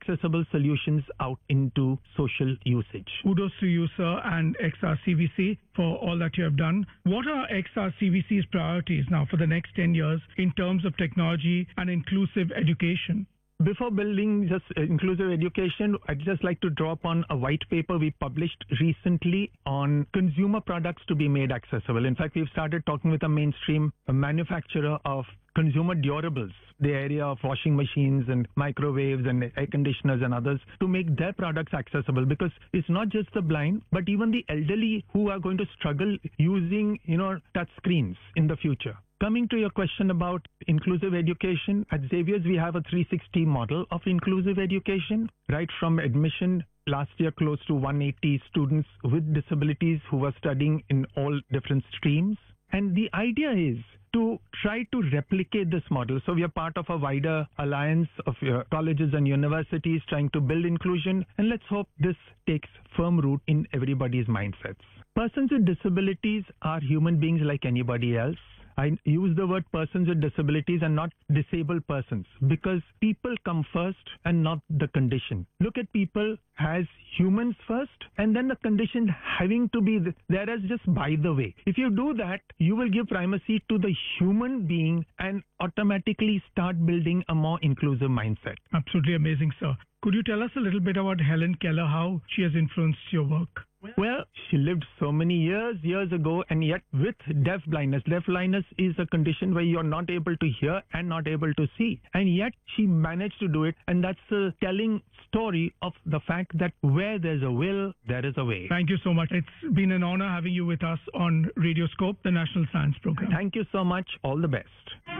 accessible solutions out into social usage. Kudos to you, sir, and XRCVC for all that you have done. What are XRCVC's priorities now for the next 10 years in terms of technology and inclusive education? Before building just inclusive education, I'd just like to draw upon a white paper we published recently on consumer products to be made accessible. In fact, we've started talking with a mainstream manufacturer of consumer durables, the area of washing machines and microwaves and air conditioners and others, to make their products accessible, because it's not just the blind, but even the elderly who are going to struggle using, touch screens in the future. Coming to your question about inclusive education, at Xavier's we have a 360 model of inclusive education, right from admission. Last year, close to 180 students with disabilities who were studying in all different streams. And the idea is to try to replicate this model. So we are part of a wider alliance of colleges and universities trying to build inclusion. And let's hope this takes firm root in everybody's mindsets. Persons with disabilities are human beings like anybody else. I use the word persons with disabilities and not disabled persons, because people come first and not the condition. Look at people as humans first, and then the condition having to be there as just by the way. If you do that, you will give primacy to the human being and automatically start building a more inclusive mindset. Absolutely amazing, sir. Could you tell us a little bit about Helen Keller, how she has influenced your work? Well, she lived so many years ago, and yet with deaf blindness. Deaf blindness is a condition where you're not able to hear and not able to see. And yet she managed to do it. And that's a telling story of the fact that where there's a will, there is a way. Thank you so much. It's been an honor having you with us on Radioscope, the National Science Program. Thank you so much. All the best.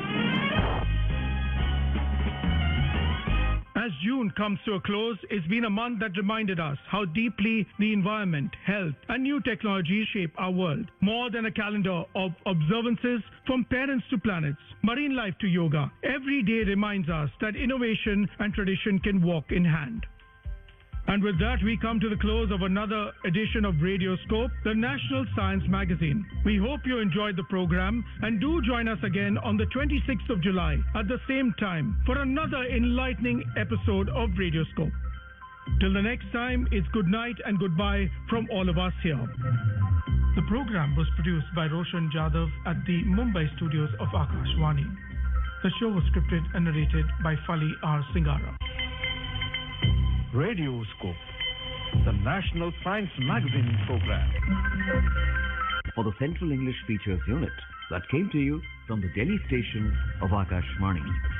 As June comes to a close, it's been a month that reminded us how deeply the environment, health, and new technologies shape our world. More than a calendar of observances, from parents to planets, marine life to yoga, every day reminds us that innovation and tradition can walk in hand. And with that, we come to the close of another edition of Radioscope, the National Science Magazine. We hope you enjoyed the program, and do join us again on the 26th of July at the same time for another enlightening episode of Radioscope. Till the next time, it's good night and goodbye from all of us here. The program was produced by Roshan Jadhav at the Mumbai studios of Akashvani. The show was scripted and narrated by Fali R. Singara. Radioscope, the National Science Magazine program. For the Central English Features Unit that came to you from the Delhi station of Akashvani.